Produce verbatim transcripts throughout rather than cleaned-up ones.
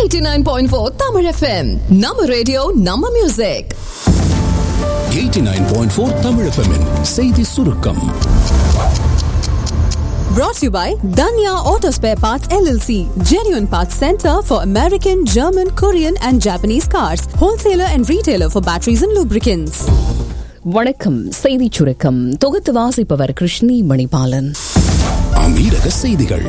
eighty-nine point four Tamil F M. நம்ம radio நம்ம music. eighty-nine point four Tamil F M -இன் செய்தி சுருக்கம். Brought to you by Danya Auto Spare Parts L L C, genuine parts center for American, German, Korean and Japanese cars, wholesaler and retailer for batteries and lubricants. வணக்கம். செய்தி சுருக்கம் தொகுத்து வாசிப்பவர் கிருஷ்ணி மணிபாலன். அமீரக செய்திகள்.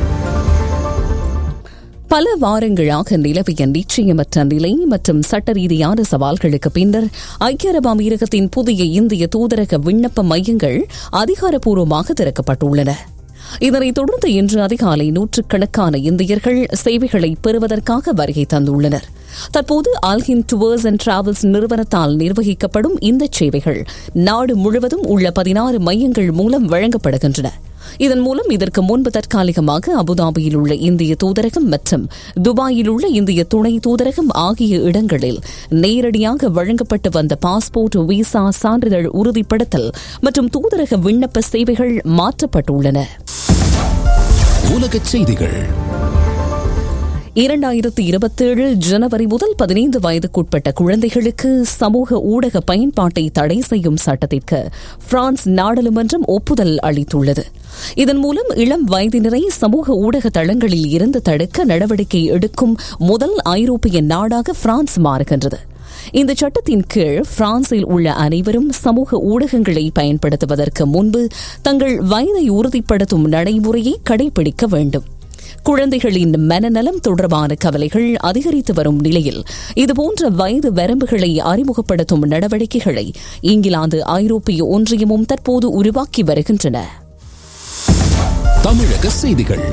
பல வாரங்களாக நிலவிய நிச்சயமற்ற நிலை மற்றும் சட்ட ரீதியான சவால்களுக்கு பின்னர் ஐக்கிய அரபு அமீரகத்தின் புதிய இந்திய தூதரக விண்ணப்ப மையங்கள் அதிகாரப்பூர்வமாக திறக்கப்பட்டுள்ளன. இதனைத் தொடர்ந்து இன்று அதிகாலை நூற்றுக்கணக்கான இந்தியர்கள் சேவைகளை பெறுவதற்காக வருகை தந்துள்ளனர். தற்போது அல்ஹின் டூர்ஸ் அண்ட் டிராவல்ஸ் நிறுவனத்தால் நிர்வகிக்கப்படும் இந்த சேவைகள் நாடு முழுவதும் உள்ள பதினாறு மையங்கள் மூலம் வழங்கப்படுகின்றன. இதன் மூலம் இதற்கு முன்பு தற்காலிகமாக அபுதாபியில் உள்ள இந்திய தூதரகம் மற்றும் துபாயில் உள்ள இந்திய துணை தூதரகம் ஆகிய இடங்களில் நேரடியாக வழங்கப்பட்டு வந்த பாஸ்போர்ட், விசா, சான்றிதழ் உறுதிப்படுத்தல் மற்றும் தூதரக விண்ணப்ப சேவைகள் மாற்றப்பட்டுள்ளன. உலகச் செய்திகள். இரண்டாயிரத்தி இருபத்தேழு ஜனவரி முதல் பதினைந்து வயதுக்குட்பட்ட குழந்தைகளுக்கு சமூக ஊடக பயன்பாட்டை தடை செய்யும் சட்டத்திற்கு பிரான்ஸ் நாடாளுமன்றம் ஒப்புதல் அளித்துள்ளது. இதன் மூலம் இளம் வயதினரை சமூக ஊடக தளங்களில் இருந்து தடுக்க நடவடிக்கை எடுக்கும் முதல் ஐரோப்பிய நாடாக பிரான்ஸ் மாறுகின்றது. இந்த சட்டத்தின் கீழ் பிரான்சில் உள்ள அனைவரும் சமூக ஊடகங்களை பயன்படுத்துவதற்கு முன்பு தங்கள் வயதை உறுதிப்படுத்தும் நடைமுறையை கடைபிடிக்க வேண்டும். குழந்தைகளின் மனநலம் தொடர்பான கவலைகள் அதிகரித்து வரும் நிலையில் இதுபோன்ற வயது வரம்புகளை அறிமுகப்படுத்தும் நடவடிக்கைகளை இங்கிலாந்து, ஐரோப்பிய ஒன்றியமும் தற்போது உருவாக்கி வருகின்றன. தமிழக செய்திகள்.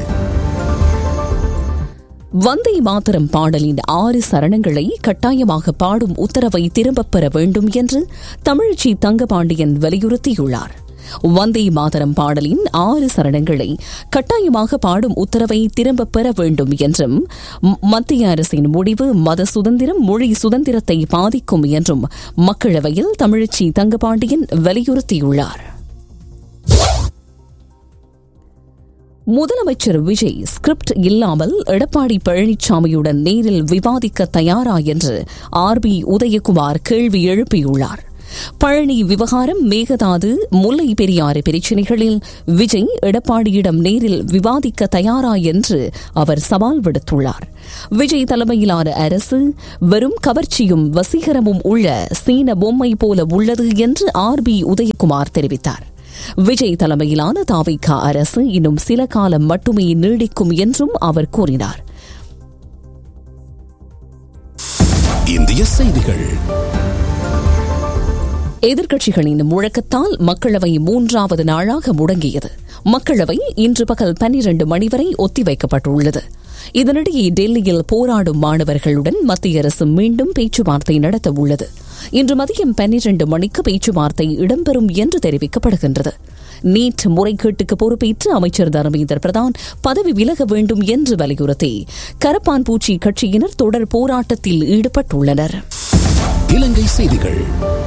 வந்தே மாதரம் பாடலின் ஆறு சரணங்களை கட்டாயமாக பாடும் உத்தரவை திரும்பப் பெற வேண்டும் என்று தமிழச்சி தங்கபாண்டியன் வலியுறுத்தியுள்ளார். வந்தே மாதரம் பாடலின் ஆறு சரணங்களை கட்டாயமாக பாடும் உத்தரவை திரும்பப் பெற வேண்டும் என்றும் மத்திய அரசின் முடிவு மத சுதந்திரம், மொழி சுதந்திரத்தை பாதிக்கும் என்றும் மக்களவையில் தமிழச்சி தங்கபாண்டியன் வலியுறுத்தியுள்ளார். முதலமைச்சர் விஜய் ஸ்கிரிப்ட் இல்லாமல் எடப்பாடி பழனிசாமியுடன் நேரில் விவாதிக்க தயாரா என்று ஆர் பி உதயகுமார் கேள்வி எழுப்பியுள்ளார். பழனி விவகாரம், மேகதாது, முல்லை பெரியாறு பிரச்சினைகளில் விஜய் எடப்பாடியிடம் நேரில் விவாதிக்க தயாரா என்று அவர் சவால் விடுத்துள்ளார். விஜய் தலைமையிலான அரசு வெறும் கவர்ச்சியும் வசீகரமும் உள்ள சீன பொம்மை போல உள்ளது என்று ஆர் பி உதயகுமார் தெரிவித்தார். விஜய் தலைமையிலான தாவிக அரசு இன்னும் சில காலம் மட்டுமே நீடிக்கும் என்றும் அவர் கூறினார். இந்திய செய்திகள். எதிர்க்கட்சிகளின் முழக்கத்தால் மக்களவை மூன்றாவது நாளாக முடங்கியது. மக்களவை இன்று பகல் பன்னிரண்டு மணி வரை ஒத்திவைக்கப்பட்டுள்ளது. இதனிடையே டெல்லியில் போராடும் மாணவர்களுடன் மத்திய அரசு மீண்டும் பேச்சுவார்த்தை நடத்த உள்ளது. இன்று மதியம் பன்னிரண்டு மணிக்கு பேச்சுவார்த்தை இடம்பெறும் என்று தெரிவிக்கப்படுகின்றது. நீட் முறைகேட்டுக்கு பொறுப்பேற்று அமைச்சர் தர்மேந்திர பிரதான் பதவி விலக வேண்டும் என்று வலியுறுத்தி கரப்பான் பூச்சி கட்சியினர் தொடர் போராட்டத்தில் ஈடுபட்டுள்ளனர். இலங்கை செய்திகள்.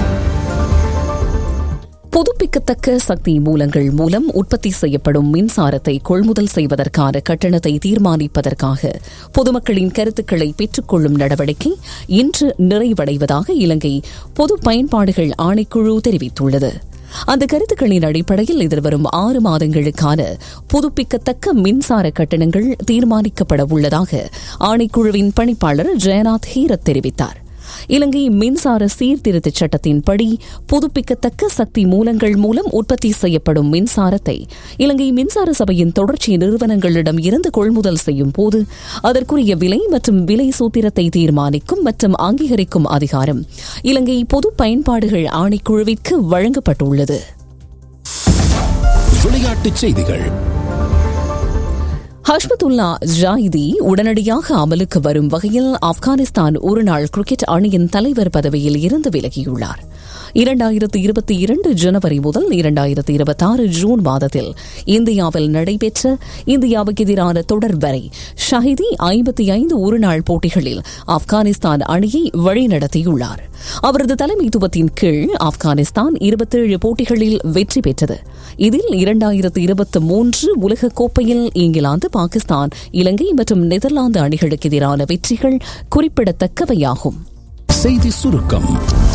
புதுப்பிக்கத்தக்க சக்தி மூலங்கள் மூலம் உற்பத்தி செய்யப்படும் மின்சாரத்தை கொள்முதல் செய்வதற்கான கட்டணத்தை தீர்மானிப்பதற்காக பொதுமக்களின் கருத்துக்களை பெற்றுக்கொள்ளும் நடவடிக்கை இன்று நிறைவடைவதாக இலங்கை பொது பயன்பாடுகள் ஆணைக்குழு தெரிவித்துள்ளது. அந்த கருத்துக்களின் அடிப்படையில் எதிர்வரும் ஆறு மாதங்களுக்கான புதுப்பிக்கத்தக்க மின்சார கட்டணங்கள் தீர்மானிக்கப்பட உள்ளதாக ஆணைக்குழுவின் பணிப்பாளர் ஜெயநாத் ஹீரத் தெரிவித்தார். இலங்கை மின்சார சீர்திருத்தச் சட்டத்தின்படி புதுப்பிக்கத்தக்க சக்தி மூலங்கள் மூலம் உற்பத்தி செய்யப்படும் மின்சாரத்தை இலங்கை மின்சார சபையின் தொடர்ச்சி நிறுவனங்களிடம் இருந்து கொள்முதல் செய்யும் போது அதற்குரிய விலை மற்றும் விலை சூத்திரத்தை தீர்மானிக்கும் மற்றும் அங்கீகரிக்கும் அதிகாரம் இலங்கை பொது பயன்பாடுகள் ஆணைக்குழுவிற்கு வழங்கப்பட்டுள்ளது. விளையாட்டுச் செய்திகள். ஹஷ்மத்துல்லா ஜாயிதி உடனடியாக அமலுக்கு வரும் வகையில் ஆப்கானிஸ்தான் ஒருநாள் கிரிக்கெட் அணியின் தலைவர் பதவியில் இருந்து விலகியுள்ளார். இரண்டாயிரத்து இருபத்தி இரண்டு ஜனவரி முதல் இரண்டாயிரத்து இருபத்தி ஆறு ஜூன் மாதத்தில் இந்தியாவில் நடைபெற்ற இந்தியாவுக்கு எதிரான தொடர் வரை ஷஹிதி ஐம்பத்தி ஐந்து ஒருநாள் போட்டிகளில் ஆப்கானிஸ்தான் அணியை வழிநடத்தியுள்ளார். அவரது தலைமைத்துவத்தின் கீழ் ஆப்கானிஸ்தான் இருபத்தேழு போட்டிகளில் வெற்றி பெற்றது. இதில் இரண்டாயிரத்து இருபத்தி மூன்று உலகக்கோப்பையில் இங்கிலாந்து, பாகிஸ்தான், இலங்கை மற்றும் நெதர்லாந்து அணிகளுக்கு எதிரான வெற்றிகள் குறிப்பிடத்தக்கவையாகும். செய்தி சுருக்கம்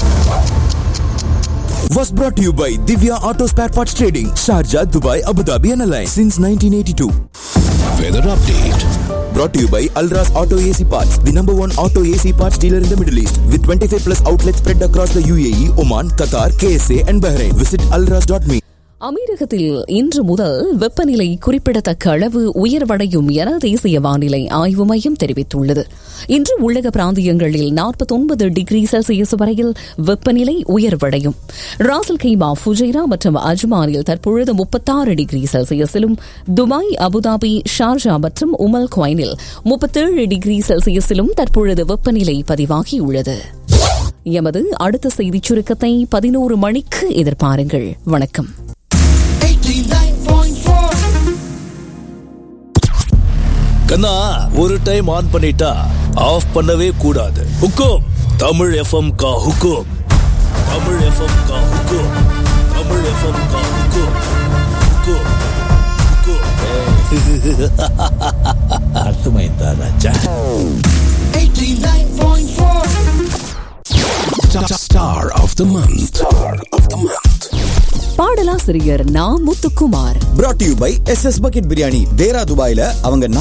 was brought to you by Divya Auto Spare Parts Trading, Sharjah, Dubai, Abu Dhabi and Alliance since nineteen eighty-two. Weather update Brought to you by Alras Auto A C Parts, the number one auto A C parts dealer in the Middle East, with twenty-five plus outlets spread across the U A E, Oman, Qatar, K S A and Bahrain. Visit alras dot me. அமீரகத்தில் இன்று முதல் வெப்பநிலை குறிப்பிடத்தக்க அளவு உயர்வடையும் என தேசிய வானிலை ஆய்வு மையம் தெரிவித்துள்ளது. இன்று உள்ளக பிராந்தியங்களில் நாற்பத்தி ஒன்பது டிகிரி செல்சியஸ் வரையில் வெப்பநிலை உயர்வடையும். ராசல் கைமா, ஃபுஜைரா மற்றும் அஜ்மானில் தற்பொழுது முப்பத்தாறு டிகிரி செல்சியஸிலும், துபாய், அபுதாபி, ஷார்ஜா மற்றும் உமல் குவைனில் முப்பத்தேழு டிகிரி செல்சியஸிலும் தற்பொழுது வெப்பநிலை பதிவாகியுள்ளது. எமது அடுத்த செய்திச் சுருக்கத்தை பதினோரு மணிக்கு எதிர்பாருங்கள். வணக்கம். கண்ணா, ஒரு டைம் ஆன் பண்ணிட்டா ஆஃப் பண்ணவே கூடாது. ஹுக்கும் தமிழ் எஃப்எம் கா ஹுக்கும், தமிழ் எஃப்எம் கா ஹுக்கும், தமிழ் எஃப்எம் கா ஹுக்கும், ஹுக்கும் ஹுக்கும். அர்த்தமைந்தா ராஜா. Star of the month. Star of the month. பாடலாசிரியர் நா Muthukumar. Brought to you by S S Bucket Biryani, தேரா துபாயில அவங்க